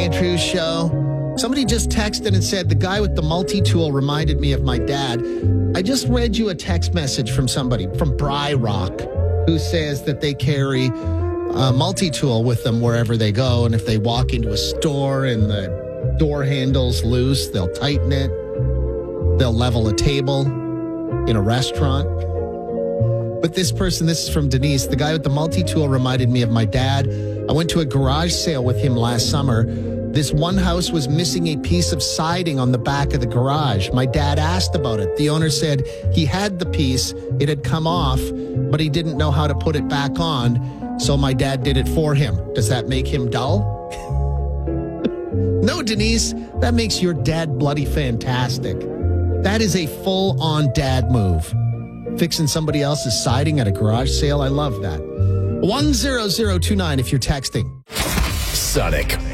St. Andrews Show. Somebody just texted and said, the guy with the multi-tool reminded me of my dad. I just read you a text message from somebody, from Bry Rock, who says that they carry a multi-tool with them wherever they go. And if they walk into a store and the door handle's loose, they'll tighten it. They'll level a table in a restaurant. But this person, this is from Denise, the guy with the multi-tool reminded me of my dad. I went to a garage sale with him last summer. This one house was missing a piece of siding on the back of the garage. My dad asked about it. The owner said he had the piece. It had come off, but he didn't know how to put it back on. So my dad did it for him. Does that make him dull? No, Denise, that makes your dad bloody fantastic. That is a full-on dad move. Fixing somebody else's siding at a garage sale. I love that. 10029 if you're texting. Sonic